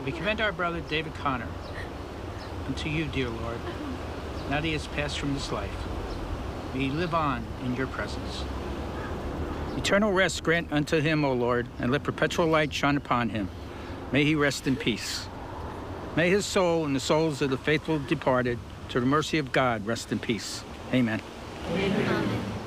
We commend our brother David Connor unto you, dear Lord, now that he has passed from this life. May he live on in your presence. Eternal rest grant unto him, O Lord, and let perpetual light shine upon him. May he rest in peace. May his soul and the souls of the faithful departed, to the mercy of God, rest in peace. Amen. Amen.